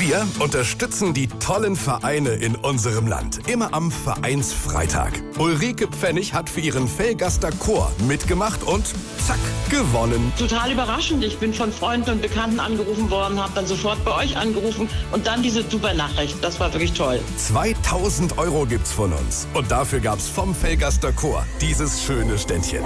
Wir unterstützen die tollen Vereine in unserem Land. Immer am Vereinsfreitag. Ulrike Pfennig hat für ihren Velgaster Chor mitgemacht und zack, gewonnen. Total überraschend. Ich bin von Freunden und Bekannten angerufen worden, habe dann sofort bei euch angerufen und dann diese super Nachricht. Das war wirklich toll. 2.000 € gibt's von uns. Und dafür gab's vom Velgaster Chor dieses schöne Ständchen.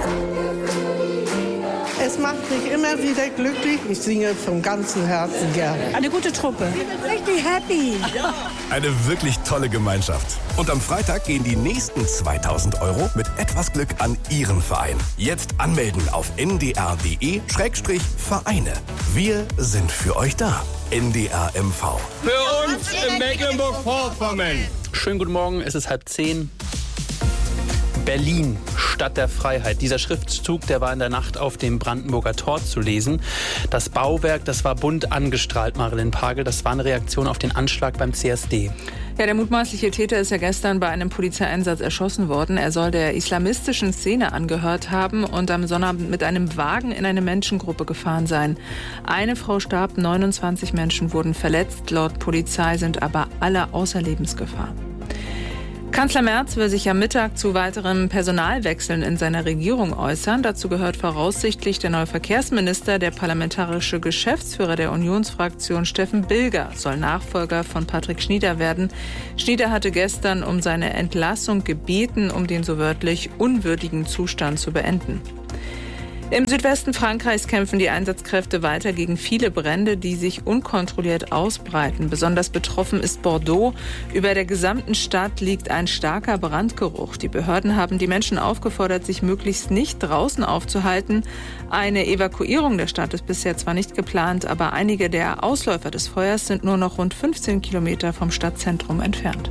Es macht mich immer wieder glücklich. Ich singe vom ganzen Herzen gerne. Eine gute Truppe. Richtig happy. Eine wirklich tolle Gemeinschaft. Und am Freitag gehen die nächsten 2.000 € mit etwas Glück an Ihren Verein. Jetzt anmelden auf ndr.de/Vereine. Wir sind für euch da. NDR MV. Für uns in Mecklenburg-Vorpommern. Schönen guten Morgen, es ist 9:30. Berlin, Stadt der Freiheit. Dieser Schriftzug, der war in der Nacht auf dem Brandenburger Tor zu lesen. Das Bauwerk, das war bunt angestrahlt, Marilyn Pagel. Das war eine Reaktion auf den Anschlag beim CSD. Ja, der mutmaßliche Täter ist ja gestern bei einem Polizeieinsatz erschossen worden. Er soll der islamistischen Szene angehört haben und am Sonnabend mit einem Wagen in eine Menschengruppe gefahren sein. Eine Frau starb, 29 Menschen wurden verletzt. Laut Polizei sind aber alle außer Lebensgefahr. Kanzler Merz will sich am Mittag zu weiteren Personalwechseln in seiner Regierung äußern. Dazu gehört voraussichtlich der neue Verkehrsminister. Der parlamentarische Geschäftsführer der Unionsfraktion Steffen Bilger soll Nachfolger von Patrick Schnieder werden. Schnieder hatte gestern um seine Entlassung gebeten, um den so wörtlich unwürdigen Zustand zu beenden. Im Südwesten Frankreichs kämpfen die Einsatzkräfte weiter gegen viele Brände, die sich unkontrolliert ausbreiten. Besonders betroffen ist Bordeaux. Über der gesamten Stadt liegt ein starker Brandgeruch. Die Behörden haben die Menschen aufgefordert, sich möglichst nicht draußen aufzuhalten. Eine Evakuierung der Stadt ist bisher zwar nicht geplant, aber einige der Ausläufer des Feuers sind nur noch rund 15 Kilometer vom Stadtzentrum entfernt.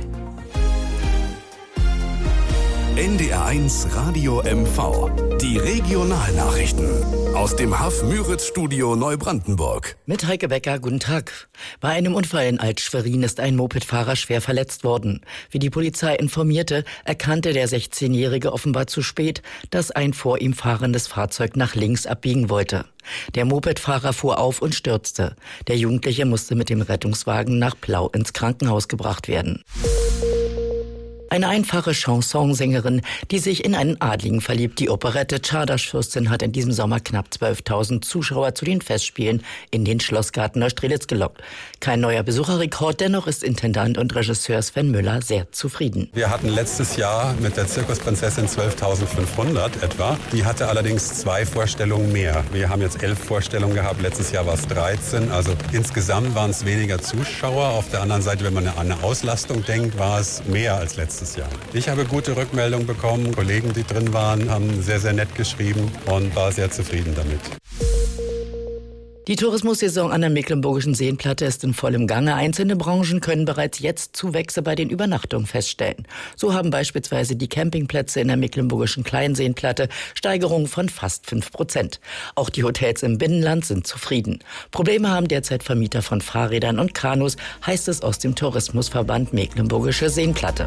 NDR1 Radio MV. Die Regionalnachrichten aus dem Haff-Müritz-Studio Neubrandenburg. Mit Heike Becker, guten Tag. Bei einem Unfall in Alt-Schwerin ist ein Mopedfahrer schwer verletzt worden. Wie die Polizei informierte, erkannte der 16-Jährige offenbar zu spät, dass ein vor ihm fahrendes Fahrzeug nach links abbiegen wollte. Der Mopedfahrer fuhr auf und stürzte. Der Jugendliche musste mit dem Rettungswagen nach Plau ins Krankenhaus gebracht werden. Eine einfache Chansonsängerin, die sich in einen Adligen verliebt. Die Operette Czardas-Fürstin hat in diesem Sommer knapp 12.000 Zuschauer zu den Festspielen in den Schlossgarten Neustrelitz gelockt. Kein neuer Besucherrekord, dennoch ist Intendant und Regisseur Sven Müller sehr zufrieden. Wir hatten letztes Jahr mit der Zirkusprinzessin 12.500 etwa. Die hatte allerdings 2 Vorstellungen mehr. Wir haben jetzt 11 Vorstellungen gehabt, letztes Jahr war es 13. Also insgesamt waren es weniger Zuschauer. Auf der anderen Seite, wenn man an eine Auslastung denkt, war es mehr als letztes Jahr. Ich habe gute Rückmeldungen bekommen. Kollegen, die drin waren, haben sehr, sehr nett geschrieben und war sehr zufrieden damit. Die Tourismussaison an der Mecklenburgischen Seenplatte ist in vollem Gange. Einzelne Branchen können bereits jetzt Zuwächse bei den Übernachtungen feststellen. So haben beispielsweise die Campingplätze in der Mecklenburgischen Kleinseenplatte Steigerungen von fast 5%. Auch die Hotels im Binnenland sind zufrieden. Probleme haben derzeit Vermieter von Fahrrädern und Kanus, heißt es aus dem Tourismusverband Mecklenburgische Seenplatte.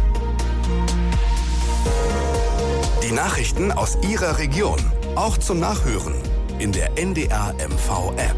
Die Nachrichten aus Ihrer Region, auch zum Nachhören in der NDR MV App.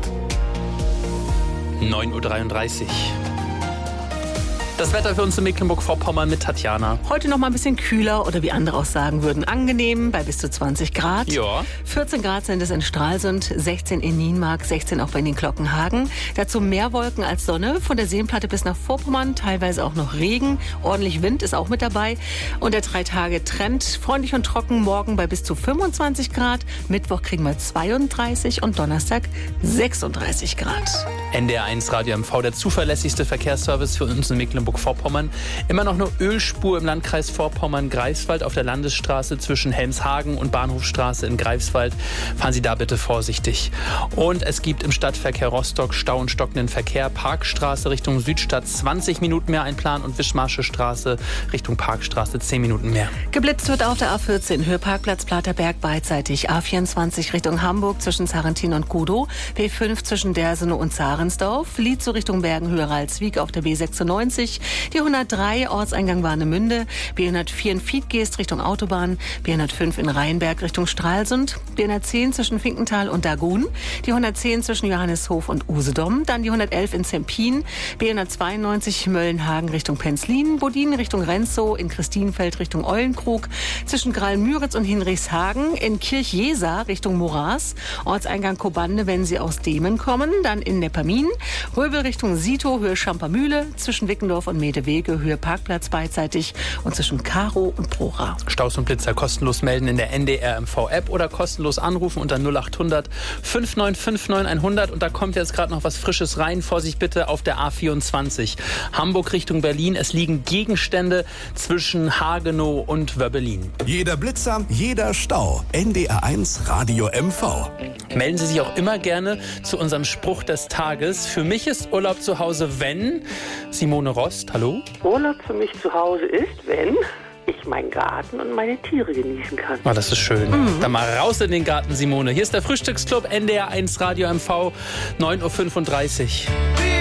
9:33 Uhr. Das Wetter für uns in Mecklenburg-Vorpommern mit Tatjana. Heute noch mal ein bisschen kühler oder wie andere auch sagen würden, angenehm bei bis zu 20 Grad. Ja. 14 Grad sind es in Stralsund, 16 in Nienmark, 16 auch bei den Glockenhagen. Dazu mehr Wolken als Sonne. Von der Seenplatte bis nach Vorpommern, teilweise auch noch Regen. Ordentlich Wind ist auch mit dabei. Und der 3-Tage-Trend, freundlich und trocken, morgen bei bis zu 25 Grad. Mittwoch kriegen wir 32 und Donnerstag 36 Grad. NDR1 Radio MV, der zuverlässigste Verkehrsservice für uns in Mecklenburg-Vorpommern. Immer noch eine Ölspur im Landkreis Vorpommern-Greifswald auf der Landesstraße zwischen Helmshagen und Bahnhofstraße in Greifswald. Fahren Sie da bitte vorsichtig. Und es gibt im Stadtverkehr Rostock Stau und stockenden Verkehr. Parkstraße Richtung Südstadt 20 Minuten mehr einplanen und Wischmarsche Straße Richtung Parkstraße 10 Minuten mehr. Geblitzt wird auf der A14, Höhe Parkplatz Platerberg beidseitig. A24 Richtung Hamburg zwischen Sarrentin und Gudow. B5 zwischen Dersene und Zahrensdorf. Lietzow Richtung Bergen, Höhe Ralswiek auf der B96. Die 103 Ortseingang Warnemünde, B104 in Fiedgeest Richtung Autobahn, B105 in Rheinberg Richtung Stralsund, B110 zwischen Finkenthal und Dagun, die 110 zwischen Johanneshof und Usedom, dann die 111 in Zempin, B192 Möllenhagen Richtung Penzlin, Bodin Richtung Renzow, in Christinfeld Richtung Eulenkrug, zwischen Graal-Müritz und Hinrichshagen, in Kirch-Jeser Richtung Moraß, Ortseingang Kobande, wenn Sie aus Demen kommen, dann in Neppermin, Röbel Richtung Sito, Höhe Schampermühle, zwischen Wickendorf und Medewege, Höhe Parkplatz beidseitig und zwischen Karo und Prora. Staus und Blitzer kostenlos melden in der NDR-MV-App oder kostenlos anrufen unter 0800 5959 100. Und da kommt jetzt gerade noch was Frisches rein. Vorsicht bitte auf der A24. Hamburg Richtung Berlin. Es liegen Gegenstände zwischen Hagenow und Wöbbelin. Jeder Blitzer, jeder Stau. NDR1 Radio MV. Melden Sie sich auch immer gerne zu unserem Spruch des Tages. Für mich ist Urlaub zu Hause, wenn... Simone Rost, hallo? Urlaub für mich zu Hause ist, wenn ich meinen Garten und meine Tiere genießen kann. Oh, das ist schön. Dann mal raus in den Garten, Simone. Hier ist der Frühstücksclub NDR1 Radio MV, 9.35 Uhr.